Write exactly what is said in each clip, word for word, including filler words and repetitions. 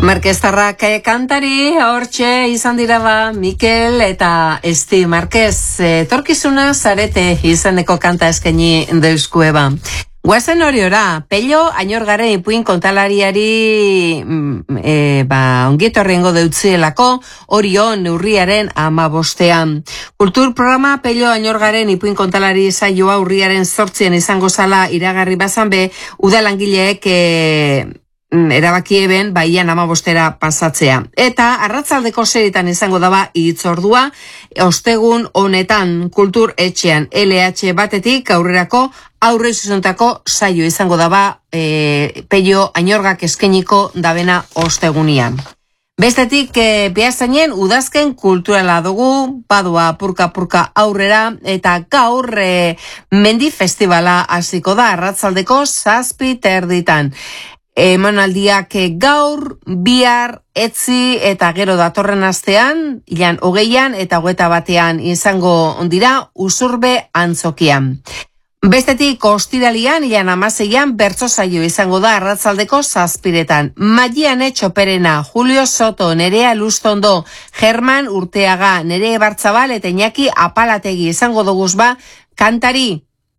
Markeztarrak kantari, hortxe izan dira ba, Mikel eta Esti Marquez. Etorkizuna zarete izeneko kanta eskaini deuskue ba. Guazen hori ora, Pello Añorgaren ipuin kontalariari e, ba, ongietorrengo deutzielako Orion urriaren amabostean. Kultur programa Pello Añorgaren ipuin kontalari saioa urriaren zortzien izango zala iragarri bazan be, udalangileek e, erabaki eben baian amabostera pasatzea. Eta arratzaldeko seritan izango daba hitzordua, ostegun honetan kultur etxean L H batetik aurrerako aurre zuzontako saio izango daba e, Pello Añorgak eskeniko dabena ostegunian. Bestetik, e, behazainen udazken kulturala dugu, badua purka-purka aurrera, eta gaur e, mendi festivala hasiko da arratzaldeko zazpi terditan. Emanaldiak gaur, bihar, etzi eta gero datorren astean, ilan hogeian eta hogeita batean izango dira Usurbe antzokian. Bestetik ostiralian, ilan amaseian, bertso saio izango da arratzaldeko zazpiretan. Maiane Txoperena, Julio Soto, Nerea Lustondo, German Urteaga, Nere Bartzabal eta Iñaki Apalategi izango duguz ba, kantari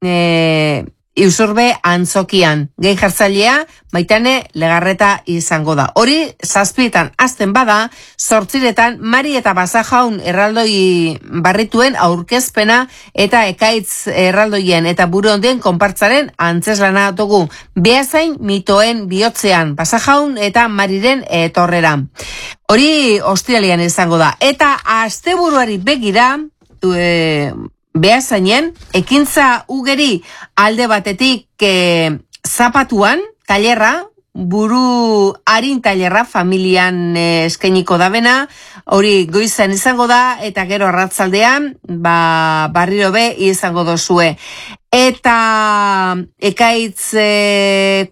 e, Usurbe antzokian. Gehi jartzailea, Maitane Legarreta izango da. Hori, zazpietan azten bada, zortziretan Mari eta Basajaun erraldoi barrituen aurkezpena eta ekaitz erraldoien eta buru ondien konpartzaren antzeslana dugu. Beazain mitoen bihotzean, Basajaun eta Mariren etorrera. Hori, ostiralian izango da. Eta asteburuari begira, e, Behazainen, ekintza ugeri alde batetik e, zapatuan, tailerra, buru harin tailerra familian e, eskainiko dabena, hori goizan izango da, eta gero arratzaldean, ba, barriro be izango dozue. Eta ekaitz e,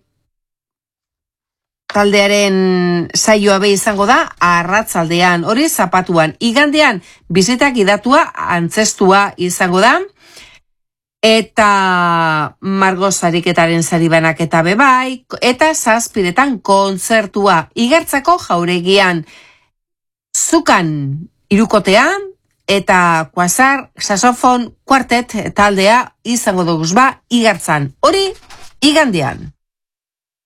taldearen saioa be izango da arratzaldean, hori zapatuan. Igandean bizitak idatua antzestua izango da, eta Margo Sariketaren saribanak eta bebai, eta zazpiretan kontzertua. Igartzako jauregian Zukan irukotean, eta Kuasar Saxofon Quartet taldea izango duguz ba igartzan. Hori igandean.